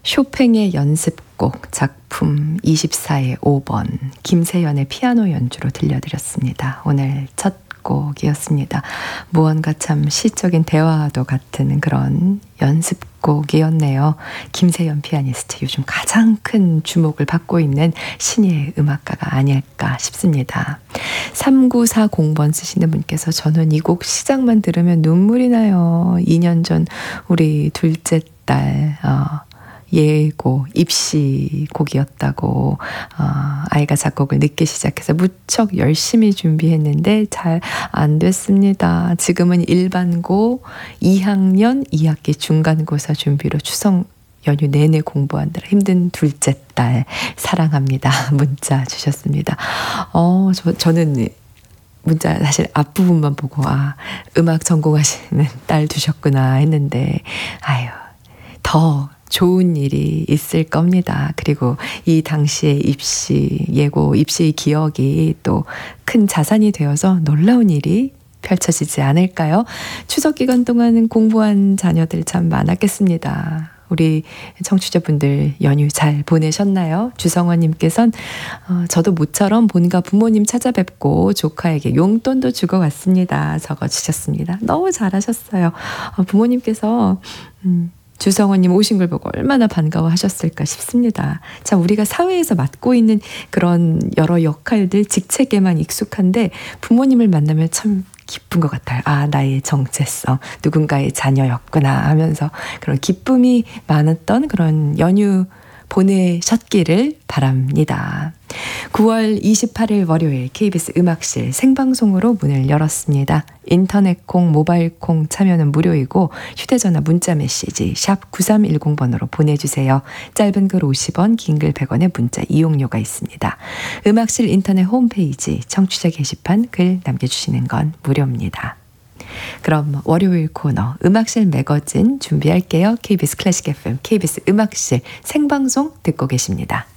쇼팽의 연습곡 작품 24의 5번 김세연의 피아노 연주로 들려드렸습니다. 오늘 첫 곡이었습니다. 무언가 참 시적인 대화도 같은 그런 연습곡이었네요. 김세연 피아니스트, 요즘 가장 큰 주목을 받고 있는 신예의 음악가가 아닐까 싶습니다. 3940번 쓰시는 분께서 저는 이 곡 시작만 들으면 눈물이 나요. 2년 전 우리 둘째 딸 예고 입시 곡이었다고 아이가 작곡을 늦게 시작해서 무척 열심히 준비했는데 잘 안 됐습니다. 지금은 일반고 2학년 2학기 중간고사 준비로 추석 연휴 내내 공부하느라 힘든 둘째 딸 사랑합니다. 문자 주셨습니다. 저는 문자 사실 앞부분만 보고 음악 전공하시는 딸 두셨구나 했는데 더 좋은 일이 있을 겁니다. 그리고 이 당시의 입시 예고 입시의 기억이 또 큰 자산이 되어서 놀라운 일이 펼쳐지지 않을까요? 추석 기간 동안은 공부한 자녀들 참 많았겠습니다. 우리 청취자분들 연휴 잘 보내셨나요? 주성원님께서는 저도 모처럼 본가 부모님 찾아뵙고 조카에게 용돈도 주고 왔습니다. 적어주셨습니다. 너무 잘하셨어요. 부모님께서 주성원님 오신 걸 보고 얼마나 반가워하셨을까 싶습니다. 참 우리가 사회에서 맡고 있는 그런 여러 역할들, 직책에만 익숙한데 부모님을 만나면 참 기쁜 것 같아요. 나의 정체성, 누군가의 자녀였구나 하면서 그런 기쁨이 많았던 그런 연휴 보내셨기를 바랍니다. 9월 28일 월요일 KBS 음악실 생방송으로 문을 열었습니다. 인터넷 콩, 모바일 콩 참여는 무료이고 휴대전화 문자 메시지 샵 9310번으로 보내주세요. 짧은 글 50원, 긴 글 100원의 문자 이용료가 있습니다. 음악실 인터넷 홈페이지 청취자 게시판 글 남겨주시는 건 무료입니다. 그럼 월요일 코너 음악실 매거진 준비할게요. KBS 클래식 FM, KBS 음악실 생방송 듣고 계십니다.